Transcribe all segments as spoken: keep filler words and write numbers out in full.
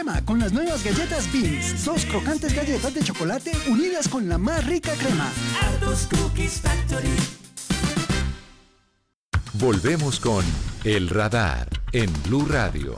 crema con las nuevas galletas Beans. Dos crocantes galletas de chocolate unidas con la más rica crema. Arthur's Cookies Factory. Volvemos con El Radar en Blue Radio.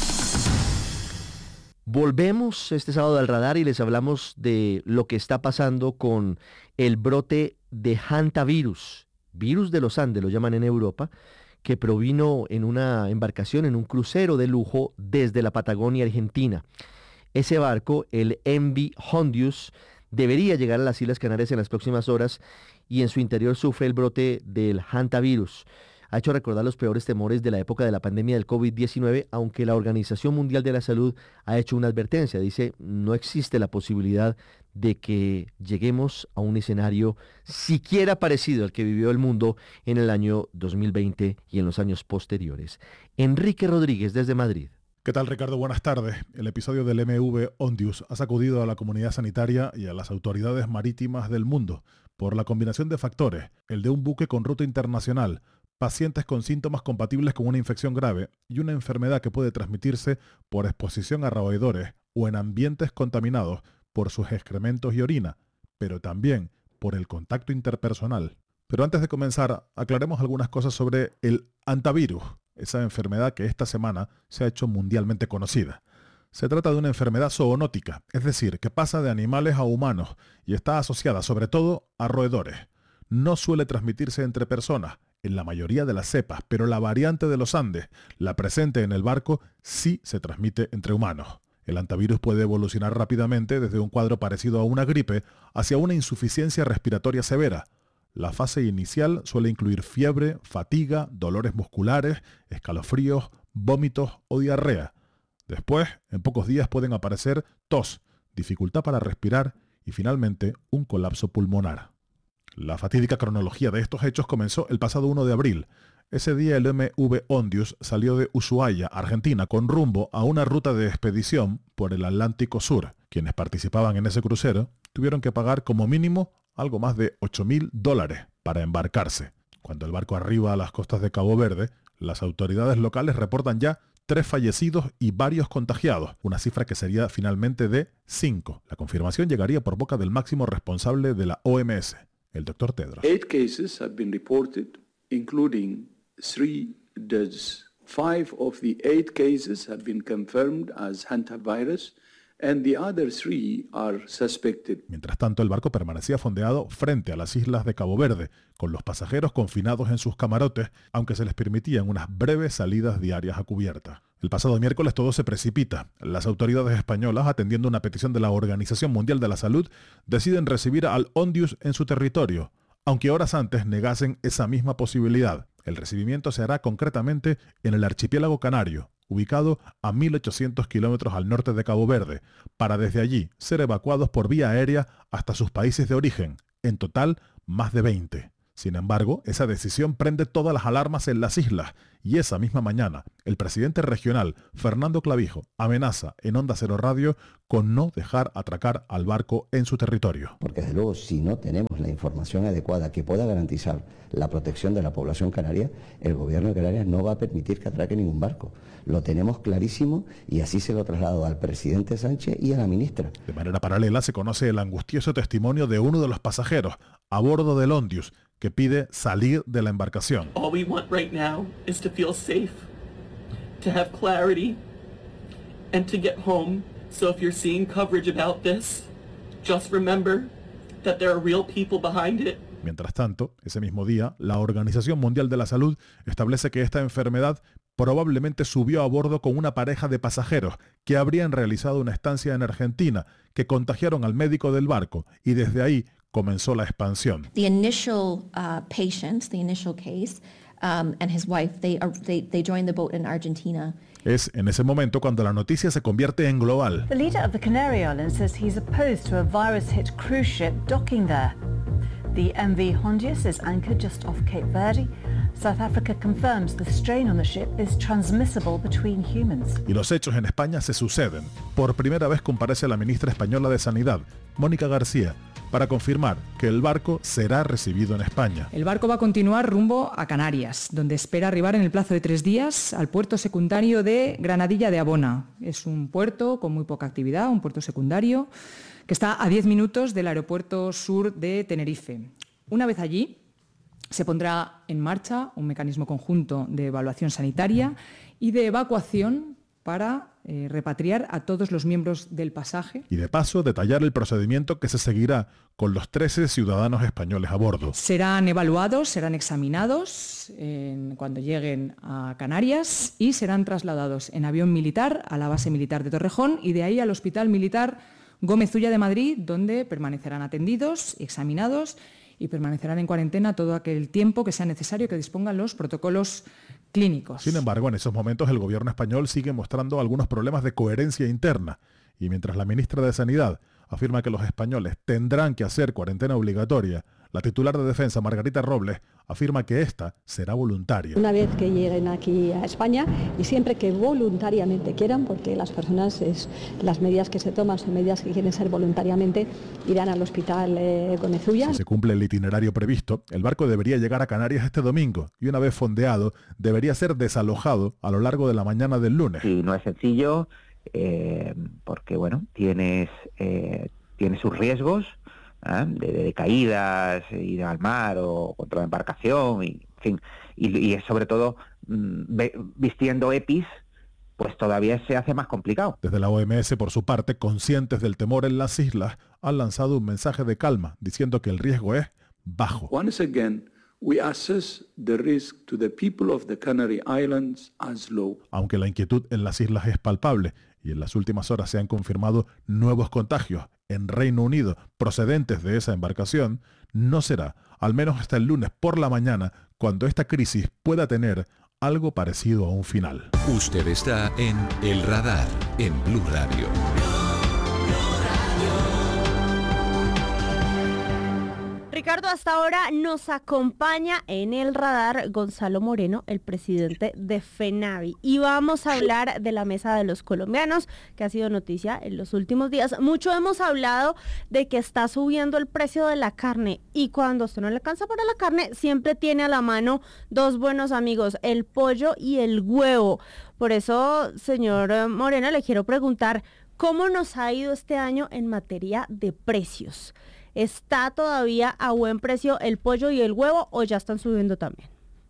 Volvemos este sábado al radar y les hablamos de lo que está pasando con el brote de hantavirus, virus de los Andes, lo llaman en Europa, que provino en una embarcación, en un crucero de lujo desde la Patagonia Argentina. Ese barco, el M V Hondius, debería llegar a las Islas Canarias en las próximas horas y en su interior sufre el brote del hantavirus. Ha hecho recordar los peores temores de la época de la pandemia del COVID diecinueve, aunque la Organización Mundial de la Salud ha hecho una advertencia. Dice, no existe la posibilidad de que lleguemos a un escenario siquiera parecido al que vivió el mundo en el año dos mil veinte y en los años posteriores. Enrique Rodríguez, desde Madrid. ¿Qué tal, Ricardo? Buenas tardes. El episodio del M V Hondius ha sacudido a la comunidad sanitaria y a las autoridades marítimas del mundo por la combinación de factores, el de un buque con ruta internacional, pacientes con síntomas compatibles con una infección grave y una enfermedad que puede transmitirse por exposición a roedores o en ambientes contaminados por sus excrementos y orina, pero también por el contacto interpersonal. Pero antes de comenzar, aclaremos algunas cosas sobre el hantavirus, esa enfermedad que esta semana se ha hecho mundialmente conocida. Se trata de una enfermedad zoonótica, es decir, que pasa de animales a humanos y está asociada sobre todo a roedores. No suele transmitirse entre personas, en la mayoría de las cepas, pero la variante de los Andes, la presente en el barco, sí se transmite entre humanos. El hantavirus puede evolucionar rápidamente desde un cuadro parecido a una gripe hacia una insuficiencia respiratoria severa. La fase inicial suele incluir fiebre, fatiga, dolores musculares, escalofríos, vómitos o diarrea. Después, en pocos días pueden aparecer tos, dificultad para respirar y finalmente un colapso pulmonar. La fatídica cronología de estos hechos comenzó el pasado uno de abril. Ese día el M V Hondius salió de Ushuaia, Argentina, con rumbo a una ruta de expedición por el Atlántico Sur. Quienes participaban en ese crucero tuvieron que pagar como mínimo algo más de ocho mil dólares para embarcarse. Cuando el barco arriba a las costas de Cabo Verde, las autoridades locales reportan ya tres fallecidos y varios contagiados, una cifra que sería finalmente de cinco. La confirmación llegaría por boca del máximo responsable de la O M S, el doctor Tedros. Eight cases have been reported, including three deaths. Five of the eight cases have been confirmed as hantavirus, and the other three are suspected. Mientras tanto, el barco permanecía fondeado frente a las islas de Cabo Verde, con los pasajeros confinados en sus camarotes, aunque se les permitían unas breves salidas diarias a cubierta. El pasado miércoles todo se precipita. Las autoridades españolas, atendiendo una petición de la Organización Mundial de la Salud, deciden recibir al Hondius en su territorio, aunque horas antes negasen esa misma posibilidad. El recibimiento se hará concretamente en el archipiélago canario, ubicado a mil ochocientos kilómetros al norte de Cabo Verde, para desde allí ser evacuados por vía aérea hasta sus países de origen, en total más de veinte. Sin embargo, esa decisión prende todas las alarmas en las islas y esa misma mañana el presidente regional, Fernando Clavijo, amenaza en Onda Cero Radio con no dejar atracar al barco en su territorio. Porque desde luego, si no tenemos la información adecuada que pueda garantizar la protección de la población canaria, el gobierno de Canarias no va a permitir que atraque ningún barco. Lo tenemos clarísimo y así se lo traslado al presidente Sánchez y a la ministra. De manera paralela se conoce el angustioso testimonio de uno de los pasajeros a bordo del Hondius, que pide salir de la embarcación. All we want right now is to feel safe, to have clarity, and to get home. So if you're seeing coverage about this, just remember that there are real people behind it. Mientras tanto, ese mismo día, la Organización Mundial de la Salud establece que esta enfermedad probablemente subió a bordo con una pareja de pasajeros que habrían realizado una estancia en Argentina, que contagiaron al médico del barco y desde ahí comenzó la expansión. The initial uh, patient, the initial case, um, and his wife, they, are, they, they joined the boat in Argentina. Es en ese momento cuando la noticia se convierte en global. The leader of the Canary Islands says he's opposed to a virus-hit cruise ship docking there. The M V Hondius is anchored just off Cape Verde. South Africa confirms the strain on the ship is transmissible between humans. Y los hechos en España se suceden. Por primera vez comparece la ministra española de Sanidad, Mónica García, para confirmar que el barco será recibido en España. El barco va a continuar rumbo a Canarias, donde espera arribar en el plazo de tres días al puerto secundario de Granadilla de Abona. Es un puerto con muy poca actividad, un puerto secundario, que está a diez minutos del aeropuerto sur de Tenerife. Una vez allí, se pondrá en marcha un mecanismo conjunto de evaluación sanitaria y de evacuación para eh, repatriar a todos los miembros del pasaje. Y de paso, detallar el procedimiento que se seguirá con los trece ciudadanos españoles a bordo. Serán evaluados, serán examinados en, cuando lleguen a Canarias y serán trasladados en avión militar a la base militar de Torrejón y de ahí al Hospital Militar Gómez Ulla de Madrid, donde permanecerán atendidos, examinados y permanecerán en cuarentena todo aquel tiempo que sea necesario que dispongan los protocolos clínicos. Sin embargo, en esos momentos el gobierno español sigue mostrando algunos problemas de coherencia interna y mientras la ministra de Sanidad afirma que los españoles tendrán que hacer cuarentena obligatoria, la titular de Defensa, Margarita Robles, afirma que esta será voluntaria. Una vez que lleguen aquí a España y siempre que voluntariamente quieran, porque las personas, es, las medidas que se toman son medidas que quieren ser voluntariamente, irán al hospital eh, Gómez Ulla. Si se cumple el itinerario previsto, el barco debería llegar a Canarias este domingo y una vez fondeado, debería ser desalojado a lo largo de la mañana del lunes. Y no es sencillo, eh, porque bueno, tienes, eh, tiene sus riesgos, ¿eh? de, de caídas, ir al mar o contra la embarcación, y, en fin, y, y sobre todo mmm, vistiendo EPIs, pues todavía se hace más complicado. Desde la O M S, por su parte, conscientes del temor en las islas, han lanzado un mensaje de calma, diciendo que el riesgo es bajo. Once again, we assess the risk to the people of the Canary Islands as low. Aunque la inquietud en las islas es palpable y en las últimas horas se han confirmado nuevos contagios en Reino Unido procedentes de esa embarcación, no será, al menos hasta el lunes por la mañana, cuando esta crisis pueda tener algo parecido a un final. Usted está en El Radar, en Blue Radio. Ricardo, hasta ahora nos acompaña en El Radar Gonzalo Moreno, el presidente de FENAVI. Y vamos a hablar de la Mesa de los Colombianos, que ha sido noticia en los últimos días. Mucho hemos hablado de que está subiendo el precio de la carne. Y cuando usted no le alcanza para la carne, siempre tiene a la mano dos buenos amigos, el pollo y el huevo. Por eso, señor Moreno, le quiero preguntar, ¿cómo nos ha ido este año en materia de precios? ¿Está todavía a buen precio el pollo y el huevo o ya están subiendo también?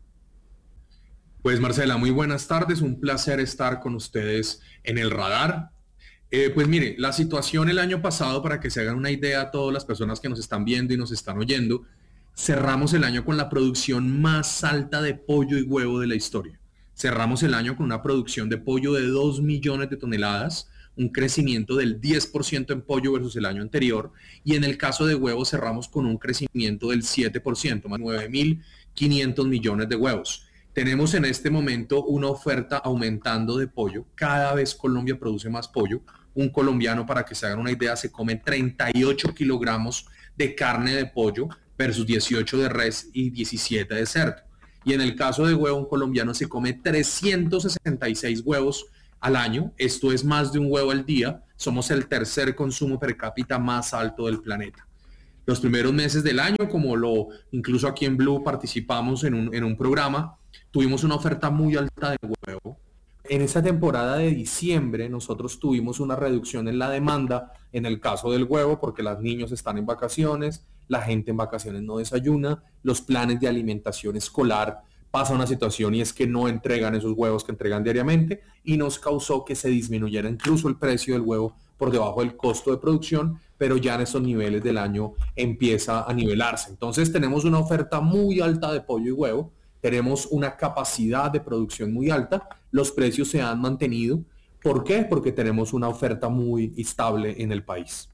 Pues Marcela, muy buenas tardes, un placer estar con ustedes en El Radar. Eh, pues mire, la situación el año pasado, para que se hagan una idea a todas las personas que nos están viendo y nos están oyendo, cerramos el año con la producción más alta de pollo y huevo de la historia. Cerramos el año con una producción de pollo de dos millones de toneladas, un crecimiento del diez por ciento en pollo versus el año anterior, y en el caso de huevos cerramos con un crecimiento del siete por ciento, más nueve mil quinientos millones de huevos. Tenemos en este momento una oferta aumentando de pollo, cada vez Colombia produce más pollo. Un colombiano, para que se hagan una idea, se come treinta y ocho kilogramos de carne de pollo versus dieciocho de res y diecisiete de cerdo. Y en el caso de huevo, un colombiano se come trescientos sesenta y seis huevos al año. Esto es más de un huevo al día. Somos el tercer consumo per cápita más alto del planeta. Los primeros meses del año, como lo incluso aquí en Blue participamos en un, en un programa, tuvimos una oferta muy alta de huevo. En esta temporada de diciembre nosotros tuvimos una reducción en la demanda en el caso del huevo porque los niños están en vacaciones, la gente en vacaciones no desayuna, los planes de alimentación escolar pasa una situación y es que no entregan esos huevos que entregan diariamente y nos causó que se disminuyera incluso el precio del huevo por debajo del costo de producción, pero ya en estos niveles del año empieza a nivelarse. Entonces tenemos una oferta muy alta de pollo y huevo, tenemos una capacidad de producción muy alta, los precios se han mantenido. ¿Por qué? Porque tenemos una oferta muy estable en el país.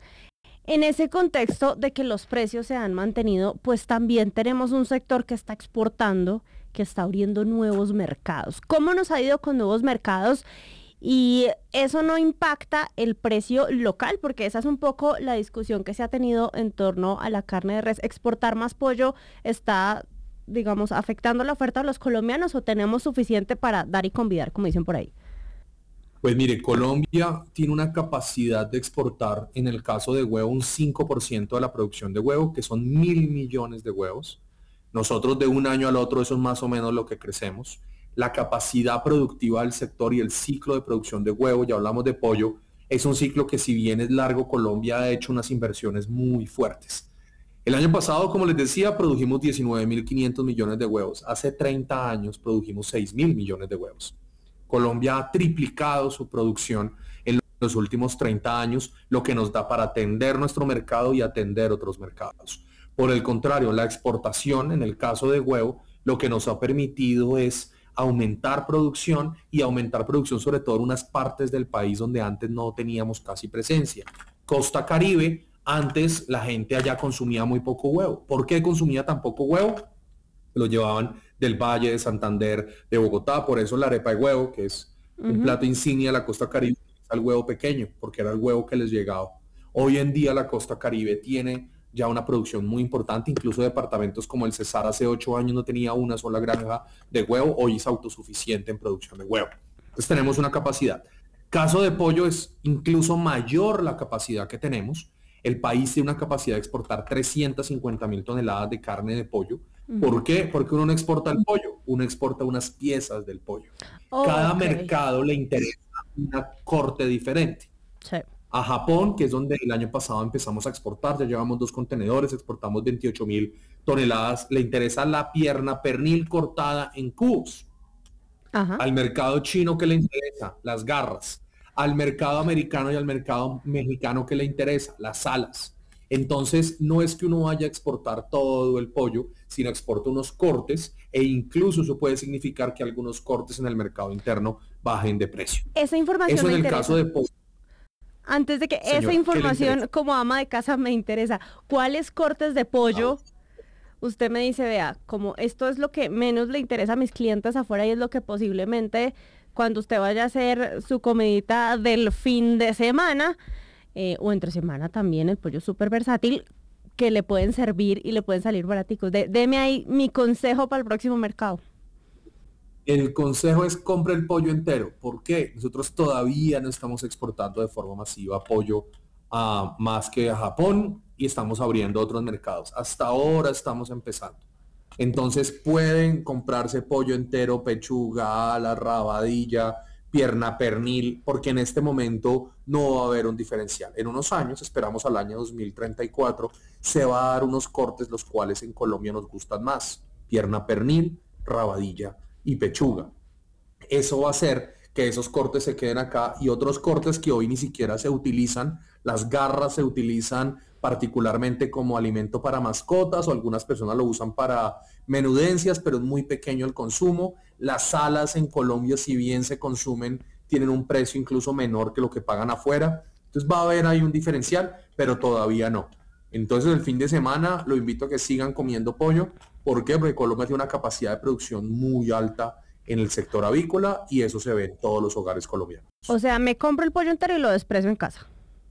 En ese contexto de que los precios se han mantenido, pues también tenemos un sector que está exportando, que está abriendo nuevos mercados. ¿Cómo nos ha ido con nuevos mercados? Y eso no impacta el precio local, porque esa es un poco la discusión que se ha tenido en torno a la carne de res. ¿Exportar más pollo está, digamos, afectando la oferta de los colombianos o tenemos suficiente para dar y convidar, como dicen por ahí? Pues mire, Colombia tiene una capacidad de exportar, en el caso de huevo, un cinco por ciento de la producción de huevo, que son mil millones de huevos. Nosotros de un año al otro, eso es más o menos lo que crecemos. La capacidad productiva del sector y el ciclo de producción de huevo, ya hablamos de pollo, es un ciclo que si bien es largo, Colombia ha hecho unas inversiones muy fuertes. El año pasado, como les decía, produjimos diecinueve mil quinientos millones de huevos. Hace treinta años produjimos seis mil millones de huevos. Colombia ha triplicado su producción en los últimos treinta años, lo que nos da para atender nuestro mercado y atender otros mercados. Por el contrario, la exportación, en el caso de huevo, lo que nos ha permitido es aumentar producción y aumentar producción sobre todo en unas partes del país donde antes no teníamos casi presencia. Costa Caribe, antes la gente allá consumía muy poco huevo. ¿Por qué consumía tan poco huevo? Lo llevaban del Valle, de Santander, de Bogotá, por eso la arepa de huevo, que es uh-huh. un plato insignia de la costa Caribe, es el huevo pequeño, porque era el huevo que les llegaba. Hoy en día la costa Caribe tiene ya una producción muy importante, incluso departamentos como el Cesar hace ocho años no tenía una sola granja de huevo, hoy es autosuficiente en producción de huevo. Entonces tenemos una capacidad. Caso de pollo es incluso mayor la capacidad que tenemos. El país tiene una capacidad de exportar trescientas cincuenta mil toneladas de carne de pollo. ¿Por qué? Porque uno no exporta el pollo, uno exporta unas piezas del pollo. Oh, Cada okay. mercado le interesa una corte diferente. Sí. A Japón, que es donde el año pasado empezamos a exportar, ya llevamos dos contenedores, exportamos veintiocho mil toneladas, le interesa la pierna pernil cortada en cubos. Ajá. Al mercado chino, que le interesa las garras. Al mercado americano y al mercado mexicano, que le interesa las alas. Entonces, no es que uno vaya a exportar todo el pollo, sino exporta unos cortes e incluso eso puede significar que algunos cortes en el mercado interno bajen de precio. Esa información Eso en me el interesa. caso de pollo. Antes de que Señora, esa información como ama de casa me interesa, ¿cuáles cortes de pollo? Usted me dice, vea, como esto es lo que menos le interesa a mis clientes afuera y es lo que posiblemente cuando usted vaya a hacer su comidita del fin de semana, eh, o entre semana también, el pollo es súper versátil, que le pueden servir y le pueden salir baraticos. De, deme ahí mi consejo para el próximo mercado. El consejo es compre el pollo entero. ¿Por qué? Nosotros todavía no estamos exportando de forma masiva pollo a más que a Japón y estamos abriendo otros mercados. Hasta ahora estamos empezando. Entonces pueden comprarse pollo entero, pechuga, ala, rabadilla, pierna pernil, porque en este momento no va a haber un diferencial. En unos años, esperamos al año dos mil treinta y cuatro, se va a dar unos cortes los cuales en Colombia nos gustan más. Pierna pernil, rabadilla y pechuga. Eso va a hacer que esos cortes se queden acá y otros cortes que hoy ni siquiera se utilizan. Las garras se utilizan particularmente como alimento para mascotas o algunas personas lo usan para menudencias, pero es muy pequeño el consumo. Las alas en Colombia, si bien se consumen, tienen un precio incluso menor que lo que pagan afuera. Entonces va a haber ahí un diferencial, pero todavía no. Entonces el fin de semana lo invito a que sigan comiendo pollo. ¿Por qué? Porque Colombia tiene una capacidad de producción muy alta en el sector avícola y eso se ve en todos los hogares colombianos. O sea, me compro el pollo entero y lo desprecio en casa.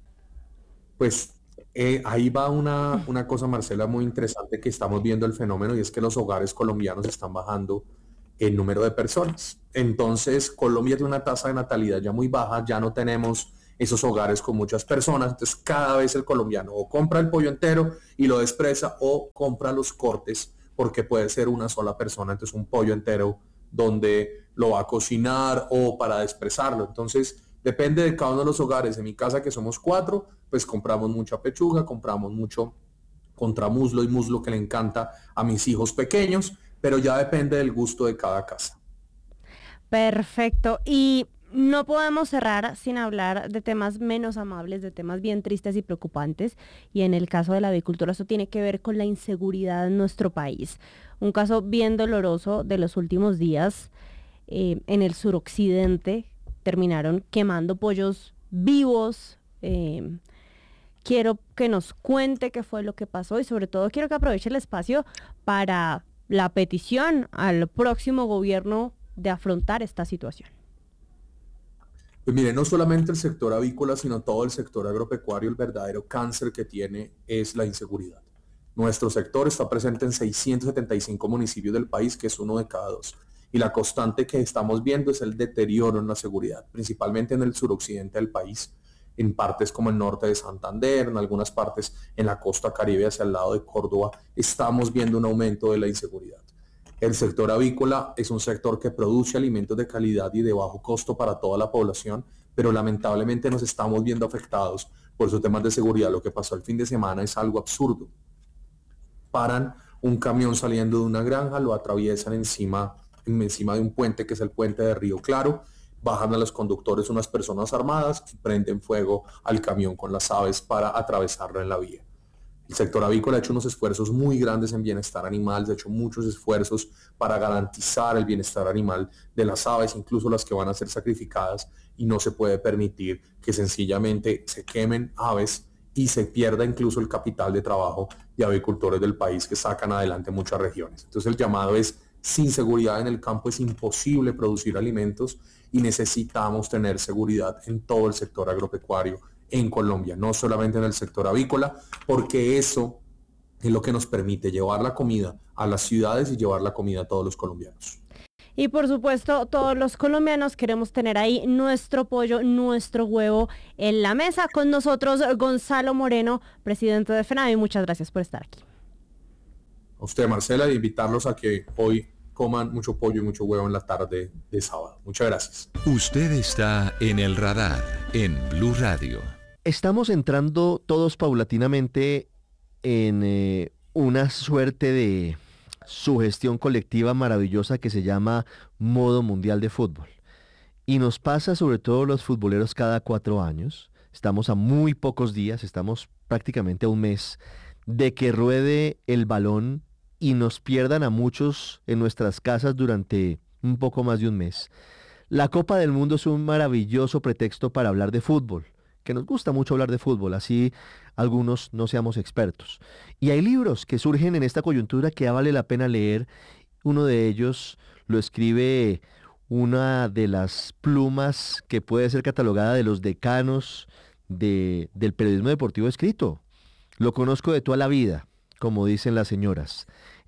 Pues eh, ahí va una, una cosa, Marcela, muy interesante que estamos viendo el fenómeno y es que los hogares colombianos están bajando el número de personas. Entonces Colombia tiene una tasa de natalidad ya muy baja, ya no tenemos esos hogares con muchas personas, entonces cada vez el colombiano o compra el pollo entero y lo desprecia o compra los cortes porque puede ser una sola persona, entonces un pollo entero donde lo va a cocinar o para desprezarlo. Entonces depende de cada uno de los hogares. En mi casa, que somos cuatro, pues compramos mucha pechuga, compramos mucho contramuslo y muslo que le encanta a mis hijos pequeños, pero ya depende del gusto de cada casa. Perfecto. Y no podemos cerrar sin hablar de temas menos amables, de temas bien tristes y preocupantes. Y en el caso de la avicultura, eso tiene que ver con la inseguridad en nuestro país. Un caso bien doloroso de los últimos días, eh, en el suroccidente, terminaron quemando pollos vivos. Eh, quiero que nos cuente qué fue lo que pasó y sobre todo quiero que aproveche el espacio para la petición al próximo gobierno de afrontar esta situación. Pues mire, no solamente el sector avícola, sino todo el sector agropecuario, el verdadero cáncer que tiene es la inseguridad. Nuestro sector está presente en seiscientos setenta y cinco municipios del país, que es uno de cada dos. y la constante que estamos viendo es el deterioro en la seguridad, principalmente en el suroccidente del país, en partes como el norte de Santander, en algunas partes en la costa caribe hacia el lado de Córdoba, estamos viendo un aumento de la inseguridad. El sector avícola es un sector que produce alimentos de calidad y de bajo costo para toda la población, pero lamentablemente nos estamos viendo afectados por esos temas de seguridad. Lo que pasó el fin de semana es algo absurdo. Paran un camión saliendo de una granja, lo atraviesan encima, encima de un puente que es el puente de Río Claro, bajan a los conductores unas personas armadas y prenden fuego al camión con las aves para atravesarlo en la vía. El sector avícola ha hecho unos esfuerzos muy grandes en bienestar animal, ha hecho muchos esfuerzos para garantizar el bienestar animal de las aves, incluso las que van a ser sacrificadas, y no se puede permitir que sencillamente se quemen aves y se pierda incluso el capital de trabajo de avicultores del país que sacan adelante muchas regiones. Entonces el llamado es: sin seguridad en el campo es imposible producir alimentos y necesitamos tener seguridad en todo el sector agropecuario en Colombia, no solamente en el sector avícola, porque eso es lo que nos permite llevar la comida a las ciudades y llevar la comida a todos los colombianos. Y por supuesto, todos los colombianos queremos tener ahí nuestro pollo, nuestro huevo en la mesa. Con nosotros, Gonzalo Moreno, presidente de FENAVI. Muchas gracias por estar aquí. A usted, Marcela, de invitarlos a que hoy coman mucho pollo y mucho huevo en la tarde de sábado. Muchas gracias. Usted está en el radar en Blue Radio. Estamos entrando todos paulatinamente en eh, una suerte de sugestión colectiva maravillosa que se llama modo mundial de fútbol. Y nos pasa sobre todo los futboleros cada cuatro años. Estamos a muy pocos días, estamos prácticamente a un mes de que ruede el balón y nos pierdan a muchos en nuestras casas durante un poco más de un mes. La Copa del Mundo es un maravilloso pretexto para hablar de fútbol, que nos gusta mucho hablar de fútbol, así algunos no seamos expertos. Y hay libros que surgen en esta coyuntura que vale la pena leer. Uno de ellos lo escribe una de las plumas que puede ser catalogada de los decanos de, del periodismo deportivo escrito. Lo conozco de toda la vida, como dicen las señoras.